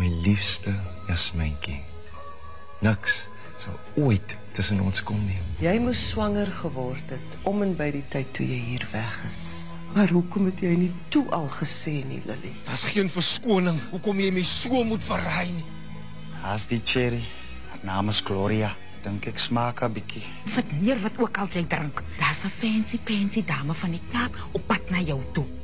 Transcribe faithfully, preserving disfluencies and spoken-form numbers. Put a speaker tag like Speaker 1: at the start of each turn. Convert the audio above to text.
Speaker 1: My liefste Jasmyntjie. Niks sal ooit tussen ons kom nie.
Speaker 2: Jy moes swanger geword het om en by die tyd toe jy hier weg is. Maar hoekom het jy nie toe al gesê nie, Lily?
Speaker 3: Daar's geen verskoning hoekom jy my so moet verraai nie.
Speaker 4: Haas die cherry. Haar naam is Gloria. Dink ek smaak 'n bietjie.
Speaker 5: Sit neer wat ook al jy drink. Daar's 'n fancy fancy dame van die Kaap op pad na jou toe.